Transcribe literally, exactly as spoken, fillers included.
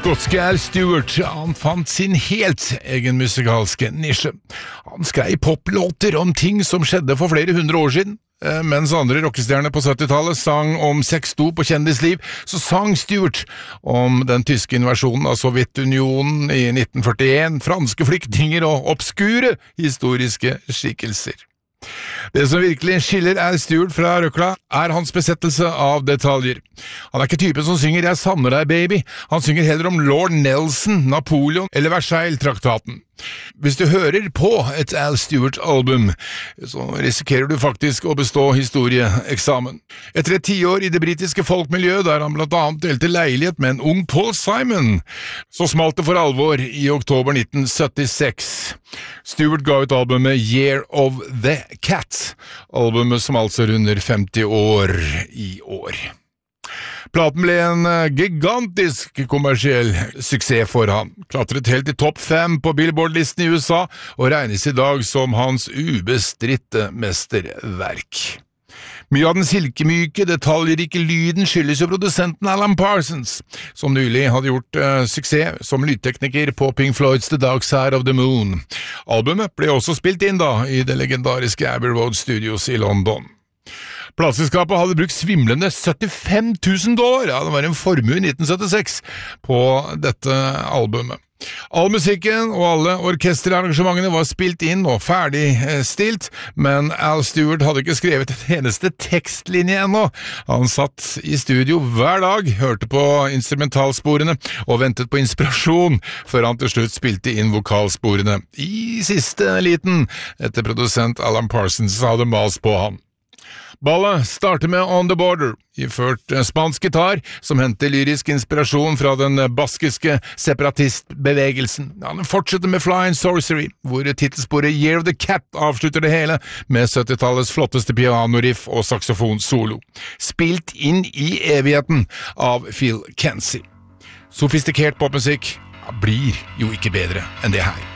Skotske Al Stewart, han fant sin helt egen musikalske nisje. Han skrev poplåter om ting som skjedde for flere hundre år siden. Mens andre rockestjerner på syttitallet sang om sexdop og kjendisliv, så sang Stewart om den tyske invasjonen av Sovjetunionen i nitten førtien, franske flyktninger og obskure historiske skikkelser. Det som virkelig skiller Al Stewart fra røkla, er hans besettelse av detaljer. Han er ikke typen som synger «Jeg savner deg, baby». Han synger heller om Lord Nelson, Napoleon eller Versailles-traktaten. Hvis du hører på et Al Stewart-album, så risikerer du faktisk å bestå historieeksamen. Etter et tiår i det britiske folkmiljøet, der han blant annet delte leilighet med en ung Paul Simon, så smalt det for alvor i oktober nitten syttiseks. Stewart ga ut albumet Year of the Cat, albumet som altså runder femti år i år. Platen ble en gigantisk kommersiell suksess for han, klatret helt i topp fem på Billboard-listen i U S A og regnes i dag som hans ubestritte mesterverk. Mye av den silkemyke, detaljrike lyden skyldes jo produsenten Alan Parsons, som nylig hadde gjort uh, suksess som lydtekniker på Pink Floyds The Dark Side of the Moon. Albumet ble også spilt inn da i det legendariske Abbey Road Studios i London. Plateselskapet hadde brukt svimlende syttifem tusen dollar, ja, det var en formue i nitten syttiseks, på dette albumet. All musikken og alle orkesterarrangementene var spilt inn og ferdigstilt, men Al Stewart hadde ikke skrevet et eneste tekstlinje ennå. Han satt i studio hver dag, hørte på instrumentalsporene og ventet på inspirasjon, før han til slutt spilte inn vokalsporene i siste liten, etter produsent Alan Parsons hadde mast på han. Ballet starter med On the Border, iført spansk gitar, som henter lyrisk inspirasjon fra den baskiske separatistbevegelsen. Han fortsetter med Flying Sorcery, hvor titelsporet Year of the Cat avslutter det hele med syttitallets flotteste pianoriff og saksofonsolo. Spilt inn i evigheten av Phil Kenzie. Sofistikert popmusikk blir jo ikke bedre enn det her.